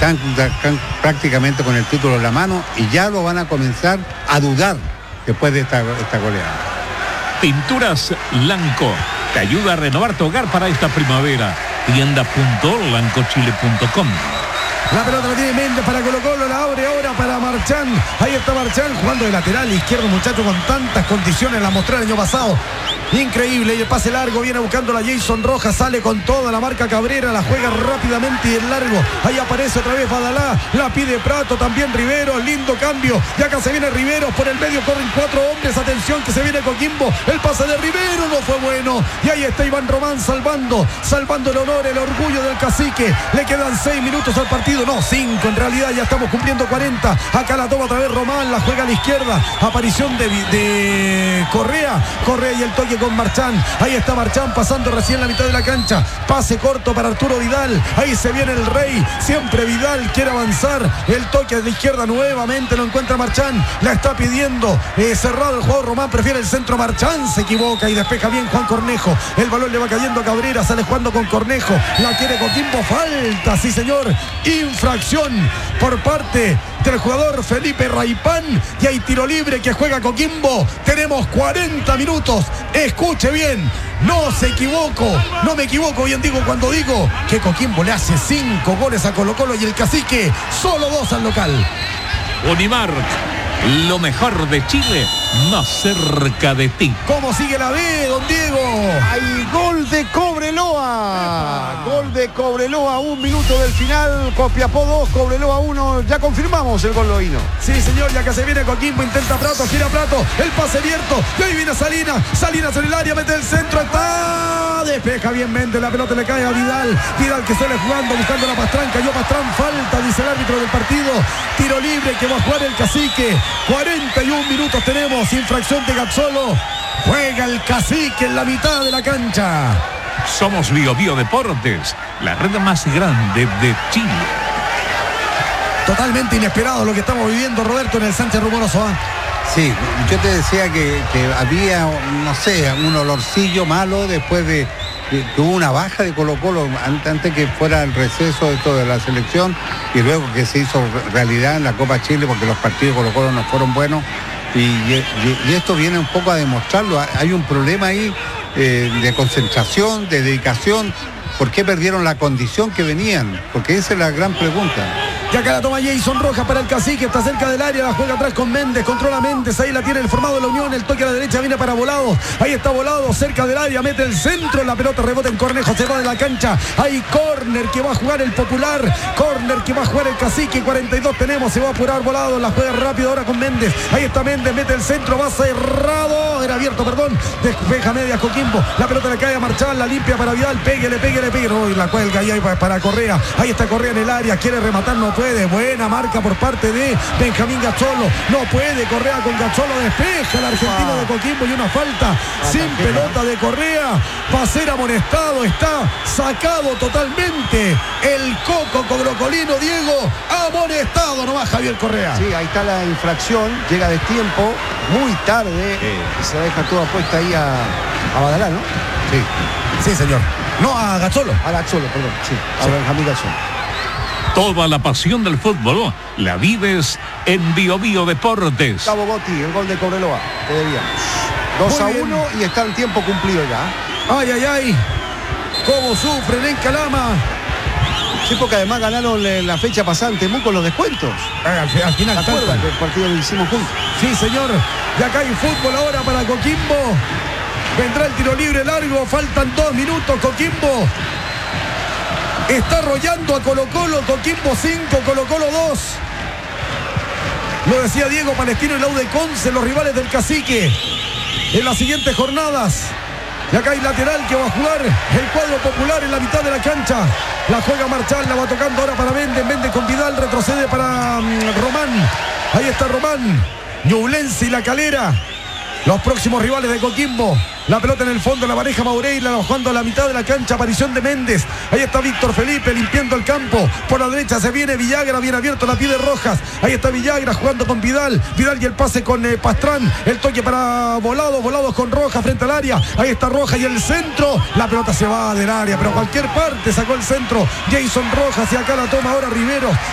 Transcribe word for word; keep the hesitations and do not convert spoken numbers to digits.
están, están prácticamente con el título en la mano y ya lo van a comenzar a dudar después de esta, esta goleada. Pinturas Lanco te ayuda a renovar tu hogar para esta primavera. Tienda punto lanco chile punto com. La pelota la tiene Méndez para Colo Colo, la abre ahora para Marchán. Ahí está Marchán jugando de lateral izquierdo, muchacho, con tantas condiciones, la mostró el año pasado. Increíble, y el pase largo, viene buscando la Jason Rojas, sale con toda la marca Cabrera, la juega rápidamente y el largo. Ahí aparece otra vez Badalá, la pide Prato, también Rivero, lindo cambio. Y acá se viene Rivero, por el medio corren cuatro hombres, atención que se viene Coquimbo. El pase de Rivero no fue bueno. Y ahí está Iván Román salvando, salvando el honor, el orgullo del cacique. Le quedan seis minutos al partido, no, cinco en realidad, ya estamos cumpliendo cuarenta. Acá la toma otra vez Román, la juega a la izquierda. Aparición de, de Correa, Correa y el toque con Marchán. Ahí está Marchán pasando recién la mitad de la cancha. Pase corto para Arturo Vidal. Ahí se viene el Rey. Siempre Vidal quiere avanzar. El toque de la izquierda nuevamente lo encuentra Marchán. La está pidiendo eh, cerrado el jugador Román. Prefiere el centro. Marchán se equivoca y despeja bien Juan Cornejo. El balón le va cayendo a Cabrera. Sale jugando con Cornejo. La quiere Coquimbo. Falta, sí señor. Infracción por parte del jugador Felipe Raipán. Y hay tiro libre que juega Coquimbo. Tenemos cuarenta minutos. Escuche bien, no se equivoco, no me equivoco bien digo cuando digo que Coquimbo le hace cinco goles a Colo Colo y el cacique solo dos al local. Unimark, lo mejor de Chile, más cerca de ti. ¿Cómo sigue la B, don Diego? Hay gol de Cobreloa. ¡Epa! Gol de Cobreloa, un minuto del final. Copiapó dos, Cobreloa uno. Ya confirmamos el gol loíno. Sí, señor, ya que se viene Coquimbo, intenta Prato, gira Prato, el pase abierto. Y ahí viene Salinas, Salinas en el área, mete el centro, está. Despeja bien Méndez, la pelota le cae a Vidal. Vidal que sale jugando, buscando la Pastrán, cayó Pastrán, falta, dice el árbitro del partido. Tiro libre que va a jugar el cacique. cuarenta y un minutos tenemos, infracción de Gazzolo. Juega el cacique en la mitad de la cancha. Somos Bio Bio Deportes, la red más grande de Chile. Totalmente inesperado lo que estamos viviendo, Roberto, en el Sánchez Rumoroso. ¿eh? Sí, yo te decía que, que había, no sé, un olorcillo malo después de que hubo una baja de Colo Colo antes que fuera el receso de toda la selección y luego que se hizo realidad en la Copa Chile porque los partidos de Colo Colo no fueron buenos y, y, y esto viene un poco a demostrarlo. Hay un problema ahí eh, de concentración, de dedicación. ¿Por qué perdieron la condición que venían? Porque esa es la gran pregunta. Y acá la toma Jason Rojas para el cacique, está cerca del área, la juega atrás con Méndez, controla Méndez, ahí la tiene el formado de la Unión, el toque a la derecha viene para Volado, ahí está Volado, cerca del área, mete el centro, la pelota rebota en Cornejo, se va de la cancha, hay córner que va a jugar el Popular, córner que va a jugar el cacique, cuarenta y dos tenemos, se va a apurar Volado, la juega rápido ahora con Méndez, ahí está Méndez, mete el centro, va cerrado, era abierto, perdón, despeja media Coquimbo, la pelota le cae a Marchán, la limpia para Vidal, péguele, péguele, péguele, oh, y la cuelga ahí para Correa, ahí está Correa en el área, quiere rematar, no puede. Buena marca por parte de Benjamín Gazzolo. No puede Correa con Gazzolo. Despeja el argentino de Coquimbo y una falta sin pelota de Correa. Va a ser amonestado. Está sacado totalmente el Coco Colocolino. Diego, amonestado nomás Javier Correa. Sí, ahí está la infracción. Llega de tiempo, muy tarde. Sí. Y se deja toda puesta ahí a, a Badalá, ¿no? Sí. Sí, señor. No, a Gazzolo. A Gazzolo, perdón. Sí, a sí. Benjamín Gazzolo. Toda la pasión del fútbol la vives en Bio Bio Deportes. Gustavo Gotti, el gol de Cobreloa. Te debíamos. dos a uno y está el tiempo cumplido ya. Ay, ay, ay. Cómo sufren en Calama. Sí, porque además ganaron la fecha pasada en Temuco los descuentos. Al, al final, ¿te acuerdas que el partido lo hicimos juntos? Sí, señor. Y acá hay fútbol ahora para Coquimbo. Vendrá el tiro libre largo. Faltan dos minutos, Coquimbo. Está arrollando a Colo Colo, Coquimbo cinco, Colo Colo dos. Lo decía Diego, Palestino y Laude Conce, los rivales del cacique en las siguientes jornadas. Y acá hay lateral que va a jugar el cuadro Popular en la mitad de la cancha. La juega Marchal, la va tocando ahora para Méndez. Méndez con Vidal, retrocede para um, Román. Ahí está Román, Ñublense y La Calera. Los próximos rivales de Coquimbo. La pelota en el fondo, la pareja Maureira, jugando a la mitad de la cancha, aparición de Méndez. Ahí está Víctor Felipe limpiando el campo. Por la derecha se viene Villagra, bien abierto, la pide Rojas. Ahí está Villagra jugando con Vidal. Vidal y el pase con eh, Pastrán. El toque para Volado, Volados con Rojas frente al área. Ahí está Rojas y el centro. La pelota se va del área, pero a cualquier parte sacó el centro Jason Rojas y acá la toma ahora Rivero.